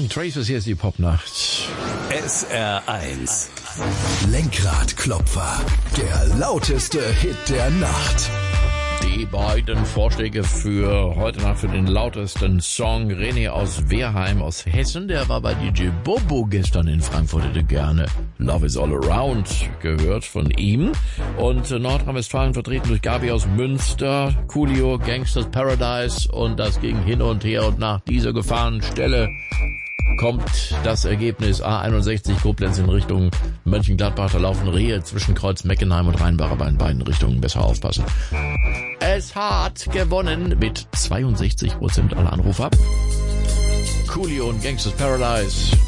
Traces, hier ist die Popnacht. SR1 Lenkradklopfer, der lauteste Hit der Nacht. Die beiden Vorschläge für heute Nacht für den lautesten Song. René aus Wehrheim aus Hessen, der war bei DJ Bobo gestern in Frankfurt, hätte gerne Love is All Around gehört von ihm. Und Nordrhein-Westfalen vertreten durch Gabi aus Münster, Coolio, Gangsters Paradise, und das ging hin und her, und nach dieser Gefahrenstelle kommt das Ergebnis A61 Koblenz in Richtung Mönchengladbach. Da laufen Rehe zwischen Kreuz Meckenheim und Rheinbach, aber in beiden Richtungen besser aufpassen. Es hat gewonnen mit 62% aller Anrufer. Coolio und Gangsters Paradise.